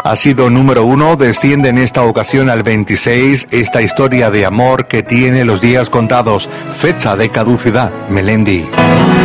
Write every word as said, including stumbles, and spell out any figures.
Ha sido número uno, desciende en esta ocasión al veintiséis, esta historia de amor que tiene los días contados, fecha de caducidad, Melendi.